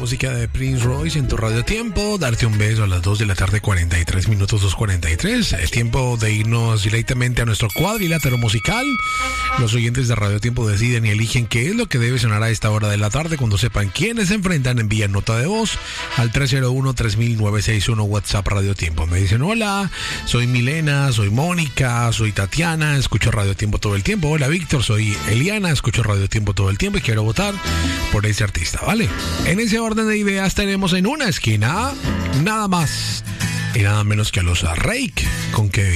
música de Prince Royce en tu Radio Tiempo. Darte un beso a las 2 de la tarde, 43 minutos, 2:43. Es tiempo de irnos directamente a nuestro cuadrilátero musical. Los oyentes de Radio Tiempo deciden y eligen qué es lo que debe sonar a esta hora de la tarde. Cuando sepan quiénes se enfrentan, envían nota de voz al 301-3961 WhatsApp Radio Tiempo. Me dicen: hola, soy Milena, soy Mónica, soy Tatiana, escucho Radio Tiempo todo el tiempo. Hola Víctor, soy Eliana, escucho Radio Tiempo todo el tiempo y quiero votar por ese artista, ¿vale? En ese orden de ideas tenemos en una esquina nada más y nada menos que a los Rake con Kevin.